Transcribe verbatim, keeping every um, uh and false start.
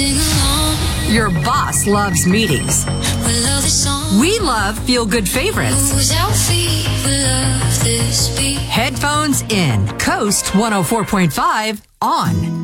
sing along. Your boss loves meetings. We love this song. We love feel-good favorites. Who's our feet? We love this beat. Headphones in. Coast one oh four point five on.